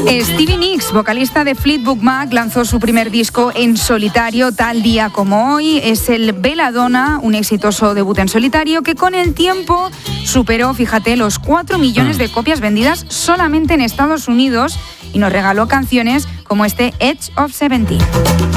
Stevie Nicks, vocalista de Fleetwood Mac, lanzó su primer disco en solitario tal día como hoy. Es el Belladonna, un exitoso debut en solitario que con el tiempo superó, fíjate, los 4 millones de copias vendidas solamente en Estados Unidos y nos regaló canciones como este Edge of 70.